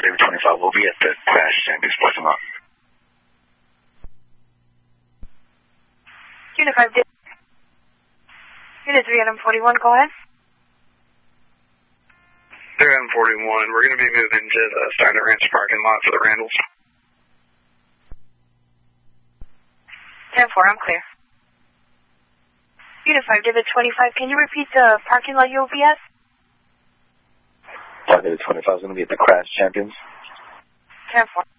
David 25 will be at the Crash Champions parking lot. Unit 5, Unit 341, go ahead. 341, we're going to be moving to the Steiner Ranch parking lot for the Randalls. 10-4, I'm clear. Unit 5, David 25, can you repeat the parking lot you'll be at? David 25 is going to be at the Crash Champions. 10-4.